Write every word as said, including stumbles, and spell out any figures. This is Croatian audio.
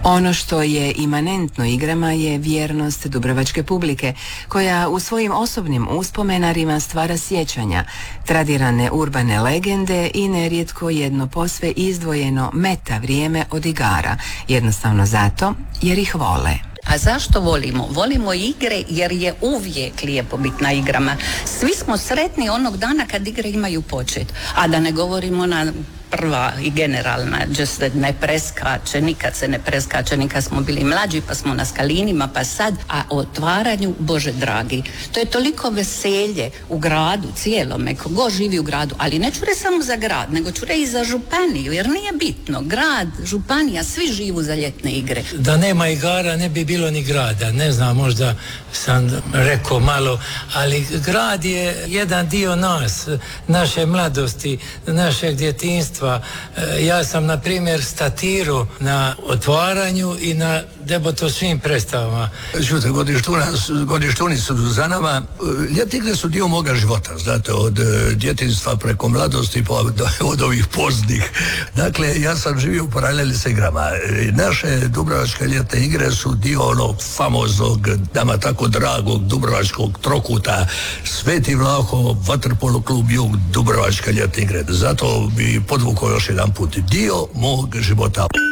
Ono što je imanentno igrama je vjernost dubrovačke publike, koja u svojim osobnim uspomenarima stvara sjećanja, tradirane urbane legende i nerijetko jedno posve izdvojeno meta vrijeme od igara, jednostavno zato jer ih vole. A zašto volimo? Volimo igre jer je uvijek lijepo biti na igrama. Svi smo sretni onog dana kad igre imaju počet, a da ne govorimo na prva i generalna, just ne preskače, nikad se ne preskače, nikad smo bili mlađi pa smo na skalinima, pa sad, a o otvaranju, Bože dragi, to je toliko veselje u gradu cijelome, kogo živi u gradu, ali ne čure samo za grad, nego čure i za županiju, jer nije bitno, grad, županija, svi živu za ljetne igre. Da nema igara ne bi bilo ni grada, ne znam, možda sam rekao malo, ali grad je jedan dio nas, naše mladosti, našeg djetinjstva. Ja sam, na primjer, statirao na otvaranju i na deboto svim predstavama. Čujte, godištuni su za nama. Ljetne igre su dio moga života, znate, od djetinjstva preko mladosti pa do, od ovih poznih. Dakle, ja sam živio u paraleli s igrama. Naše dubrovačke ljetne igre su dio onog famoznog, nama tako dragog dubrovačkog trokuta Sveti Vlaho, vaterpolo klub Jug, dubrovačke ljetne igre. Zato bi podvukao još jedan put dio mog života.